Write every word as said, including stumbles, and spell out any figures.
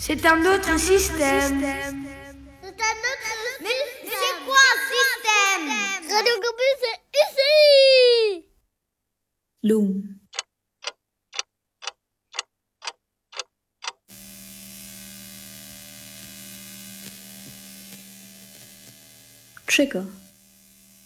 C'est un autre système. C'est un autre Mais c'est quoi un système? Radio Campus, c'est ici. Loom. Trigger.